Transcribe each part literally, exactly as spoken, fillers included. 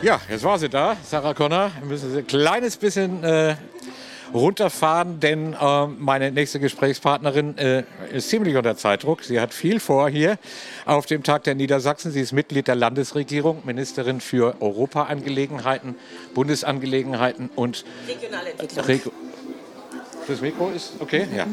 Ja, jetzt war sie da, Sarah Connor. Wir müssen ein kleines bisschen äh, runterfahren, denn äh, meine nächste Gesprächspartnerin äh, ist ziemlich unter Zeitdruck. Sie hat viel vor hier auf dem Tag der Niedersachsen. Sie ist Mitglied der Landesregierung, Ministerin für Europaangelegenheiten, Bundesangelegenheiten und regionale Entwicklung. Reg das Mikro ist okay? Ja.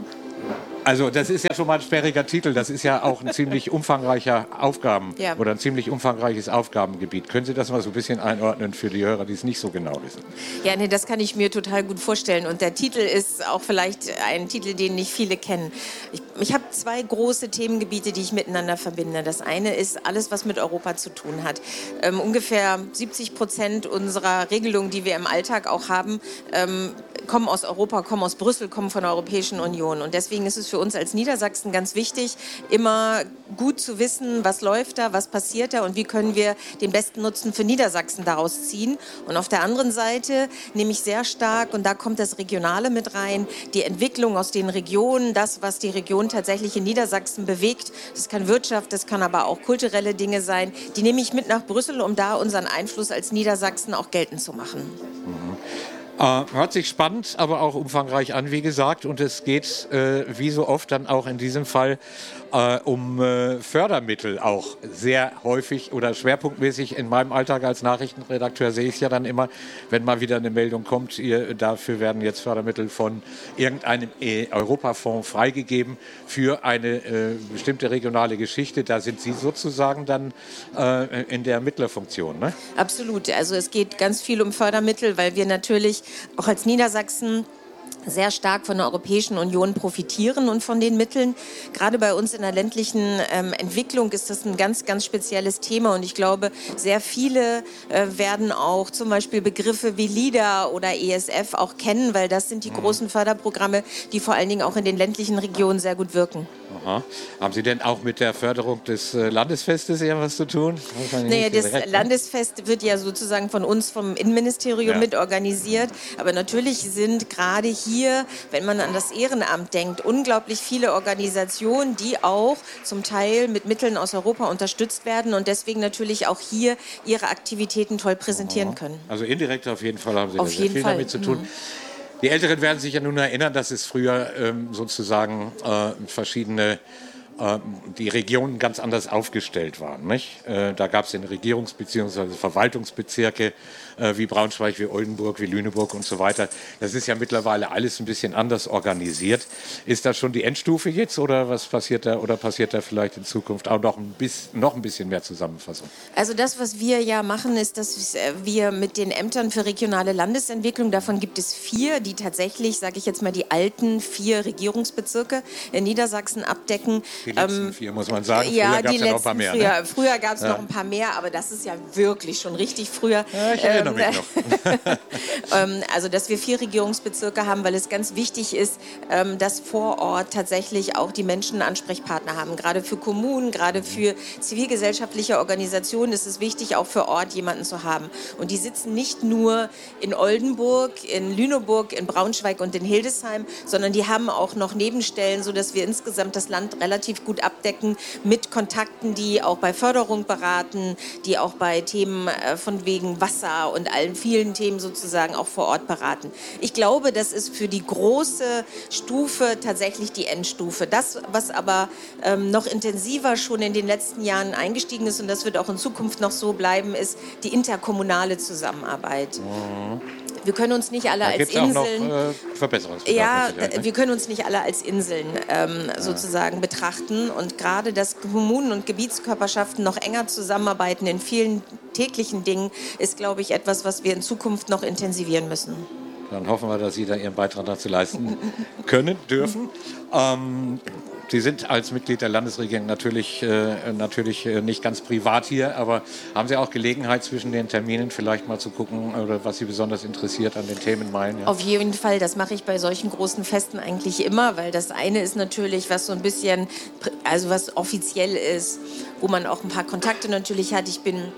Also das ist ja schon mal ein sperriger Titel. Das ist ja auch ein ziemlich umfangreicher Aufgaben Ja. oder ein ziemlich umfangreiches Aufgabengebiet. Können Sie das mal so ein bisschen einordnen für die Hörer, die es nicht so genau wissen? Ja, nee, das kann ich mir total gut vorstellen. Und der Titel ist auch vielleicht ein Titel, den nicht viele kennen. Ich, ich habe zwei große Themengebiete, die ich miteinander verbinde. Das eine ist alles, was mit Europa zu tun hat. Ähm, ungefähr siebzig Prozent unserer Regelungen, die wir im Alltag auch haben, ähm, kommen aus Europa, kommen aus Brüssel, kommen von der Europäischen Union. Und deswegen ist es für uns als Niedersachsen ganz wichtig, immer gut zu wissen, was läuft da, was passiert da und wie können wir den besten Nutzen für Niedersachsen daraus ziehen. Und auf der anderen Seite nehme ich sehr stark, und da kommt das Regionale mit rein, die Entwicklung aus den Regionen, das, was die Region tatsächlich in Niedersachsen bewegt. Das kann Wirtschaft, das kann aber auch kulturelle Dinge sein. Die nehme ich mit nach Brüssel, um da unseren Einfluss als Niedersachsen auch geltend zu machen. Mhm. Äh, hört sich spannend, aber auch umfangreich an, wie gesagt. Und es geht, äh, wie so oft, dann auch in diesem Fall äh, um äh, Fördermittel auch sehr häufig oder schwerpunktmäßig. In meinem Alltag als Nachrichtenredakteur sehe ich es ja dann immer, wenn mal wieder eine Meldung kommt, ihr, dafür werden jetzt Fördermittel von irgendeinem Europafonds freigegeben für eine äh, bestimmte regionale Geschichte. Da sind Sie sozusagen dann äh, in der Mittlerfunktion, ne? Absolut. Also es geht ganz viel um Fördermittel, weil wir natürlich auch als Niedersachsen sehr stark von der Europäischen Union profitieren und von den Mitteln. Gerade bei uns in der ländlichen ähm, Entwicklung ist das ein ganz, ganz spezielles Thema. Und ich glaube, sehr viele äh, werden auch zum Beispiel Begriffe wie LIDA oder E S F auch kennen, weil das sind die großen Förderprogramme, die vor allen Dingen auch in den ländlichen Regionen sehr gut wirken. Aha. Haben Sie denn auch mit der Förderung des äh, Landesfestes irgendwas zu tun? Naja, das direkt, Landesfest wird ja sozusagen von uns vom Innenministerium ja. mit organisiert. Aber natürlich sind gerade hier, wenn man an das Ehrenamt denkt, unglaublich viele Organisationen, die auch zum Teil mit Mitteln aus Europa unterstützt werden und deswegen natürlich auch hier ihre Aktivitäten toll präsentieren Aha. können. Also indirekt auf jeden Fall haben Sie auf da jeden viel Fall. damit zu tun. Mhm. Die Älteren werden sich ja nun erinnern, dass es früher ähm, sozusagen äh, verschiedene, äh, die Regionen ganz anders aufgestellt waren. Nicht? Äh, da gab es den Regierungs- bzw. Verwaltungsbezirke äh, wie Braunschweig, wie Oldenburg, wie Lüneburg und so weiter. Das ist ja mittlerweile alles ein bisschen anders organisiert. Ist das schon die Endstufe jetzt oder was passiert da oder passiert da vielleicht in Zukunft auch noch ein bisschen, noch ein bisschen mehr Zusammenfassung? Also das, was wir ja machen, ist, dass wir mit den Ämtern für regionale Landesentwicklung, davon gibt es vier, die tatsächlich, sage ich jetzt mal, die alten vier Regierungsbezirke in Niedersachsen abdecken. Die letzten ähm, vier, muss man sagen. Früher ja, gab es ja noch ein paar mehr. Früher, ne? früher gab es ja. noch ein paar mehr, aber das ist ja wirklich schon richtig früher. Ja, ich erinnere mich noch. ähm, also, dass wir vier Regierungsbezirke haben, weil es ganz wichtig ist, ähm, dass vor Ort tatsächlich auch die Menschen Ansprechpartner haben. Gerade für Kommunen, gerade für zivilgesellschaftliche Organisationen ist es wichtig, auch für Ort jemanden zu haben. Und die sitzen nicht nur in Oldenburg, in Lüneburg, in Braunschweig und in Hildesheim, sondern die haben auch noch Nebenstellen, sodass wir insgesamt das Land relativ gut abdecken mit Kontakten, die auch bei Förderung beraten, die auch bei Themen äh, von wegen Wasser und allen vielen Themen sozusagen auch vor Ort beraten. Ich glaube, das ist für die große Stufe tatsächlich die Endstufe. Das, was aber ähm, noch intensiver schon in den letzten Jahren eingestiegen ist, und das wird auch in Zukunft noch so bleiben, ist die interkommunale Zusammenarbeit. Mhm. Wir können uns nicht alle da als Inseln. Auch noch, äh, Verbesserungsbedarf. Ja, ne? Wir können uns nicht alle als Inseln ähm, ja. sozusagen betrachten. Und gerade, dass Kommunen und Gebietskörperschaften noch enger zusammenarbeiten in vielen täglichen Dingen, ist, glaube ich, etwas, was wir in Zukunft noch intensivieren müssen. Dann hoffen wir, dass Sie da Ihren Beitrag dazu leisten können, dürfen. Ähm, Sie sind als Mitglied der Landesregierung natürlich, äh, natürlich äh, nicht ganz privat hier, aber haben Sie auch Gelegenheit, zwischen den Terminen vielleicht mal zu gucken, oder was Sie besonders interessiert an den Themen meinen? Ja? Auf jeden Fall, das mache ich bei solchen großen Festen eigentlich immer, weil das eine ist natürlich, was so ein bisschen, also was offiziell ist, wo man auch ein paar Kontakte natürlich hat. Ich bin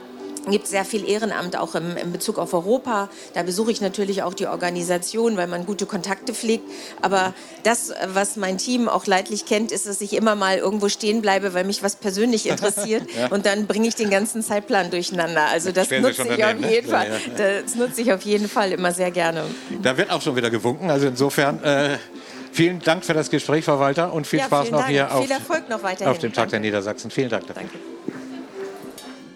gibt sehr viel Ehrenamt auch im, in Bezug auf Europa. Da besuche ich natürlich auch die Organisation, weil man gute Kontakte pflegt. Aber das, was mein Team auch leidlich kennt, ist, dass ich immer mal irgendwo stehen bleibe, weil mich was persönlich interessiert. Ja. Und dann bringe ich den ganzen Zeitplan durcheinander. Also das nutze ich auf jeden Fall. Das nutze ich auf jeden Fall immer sehr gerne. Da wird auch schon wieder gewunken. Also insofern äh, vielen Dank für das Gespräch, Frau Walter, und viel ja, Spaß noch Dank. hier auf, viel Erfolg noch weiterhin. auf dem Tag Danke. der Niedersachsen. Vielen Dank dafür. Danke.